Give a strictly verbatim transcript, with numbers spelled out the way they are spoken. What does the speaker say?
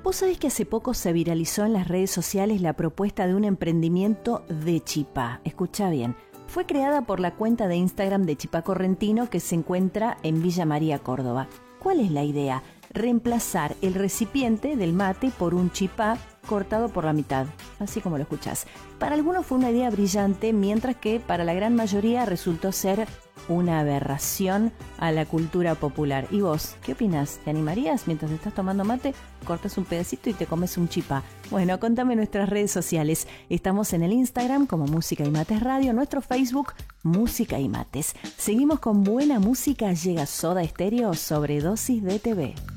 Vos sabés que hace poco se viralizó en las redes sociales la propuesta de un emprendimiento de chipá. Escuchá bien. Fue creada por la cuenta de Instagram de Chipá Correntino que se encuentra en Villa María, Córdoba. ¿Cuál es la idea? Reemplazar el recipiente del mate por un chipá cortado por la mitad, así como lo escuchás. Para algunos fue una idea brillante, mientras que para la gran mayoría resultó ser una aberración a la cultura popular. ¿Y vos, qué opinás? ¿Te animarías mientras estás tomando mate? Cortas un pedacito y te comes un chipá. Bueno, contame en nuestras redes sociales. Estamos en el Instagram como Música y Mates Radio, nuestro Facebook Música y Mates. Seguimos con buena música, llega Soda Stereo, Sobredosis de T V.